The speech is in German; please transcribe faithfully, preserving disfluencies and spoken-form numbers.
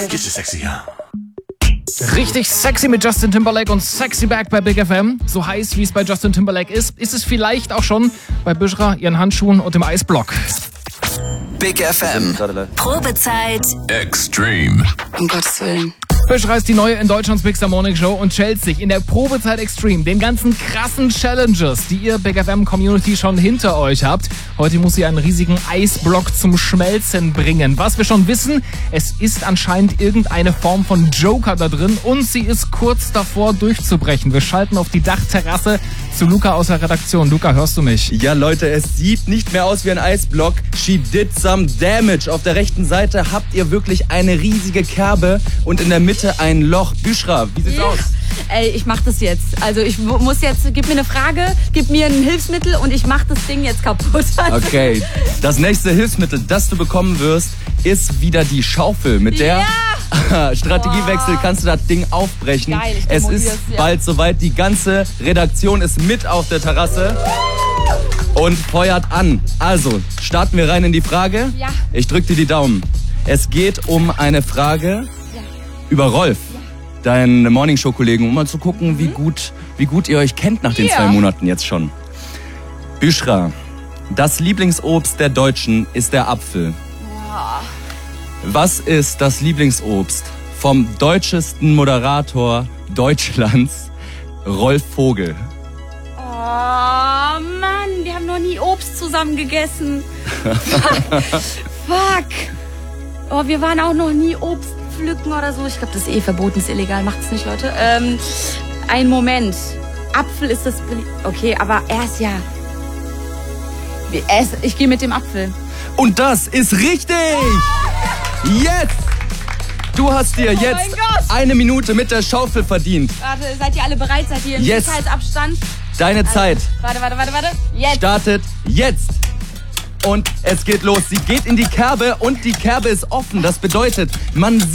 Geht es sexy, ja? Richtig sexy mit Justin Timberlake und Sexy Back bei Big F M. So heiß, wie es bei Justin Timberlake ist, ist es vielleicht auch schon bei Büschra, ihren Handschuhen und dem Eisblock. Big F M. Probezeit. Extreme. Um Gottes Willen. Büschra ist die neue in Deutschlands Big Star Morning Show und stellt sich in der Probezeit Extreme den ganzen krassen Challenges, die ihr Big F M Community schon hinter euch habt. Heute muss sie einen riesigen Eisblock zum Schmelzen bringen. Was wir schon wissen, es ist anscheinend irgendeine Form von Joker da drin und sie ist kurz davor durchzubrechen. Wir schalten auf die Dachterrasse zu Luca aus der Redaktion. Luca, hörst du mich? Ja, Leute, es sieht nicht mehr aus wie ein Eisblock. She did some damage. Auf der rechten Seite habt ihr wirklich eine riesige Kerbe und in der Mitte ein Loch. Büschra, wie sieht's Ja. aus? Ey, ich mach das jetzt. Also ich mu- muss jetzt, gib mir eine Frage, gib mir ein Hilfsmittel und ich mach das Ding jetzt kaputt. Also, Okay, das nächste Hilfsmittel, das du bekommen wirst, ist wieder die Schaufel. Mit der Strategiewechsel kannst du das Ding aufbrechen. Geil, ich es demolier's, ist ja. bald soweit. Die ganze Redaktion ist mit auf der Terrasse und feuert an. Also, starten wir rein in die Frage. Ja. Ich drück dir die Daumen. Es geht um eine Frage Ja. über Rolf, deinen Morningshow-Kollegen, um mal zu gucken, wie gut, wie gut ihr euch kennt nach den Ja. zwei Monaten jetzt schon. Büschra, das Lieblingsobst der Deutschen ist der Apfel. Was ist das Lieblingsobst vom deutschesten Moderator Deutschlands, Rolf Vogel? Oh Mann, wir haben noch nie Obst zusammen gegessen. Fuck. Fuck. Oh, wir waren auch noch nie Obst pflücken oder so. Ich glaube, das ist eh verboten, ist illegal. Macht's nicht, Leute. Ähm, ein Moment. Apfel ist das... belie- Okay, aber er ist ja... Er ist, ich gehe mit dem Apfel. Und das ist richtig! Jetzt! Du hast dir Oh mein jetzt Gott! eine Minute mit der Schaufel verdient. Warte, seid ihr alle bereit? Seid ihr im Yes. Sicherheitsabstand? Deine Zeit Warte, warte, warte, warte. Jetzt. startet jetzt. Und es geht los. Sie geht in die Kerbe und die Kerbe ist offen. Das bedeutet, man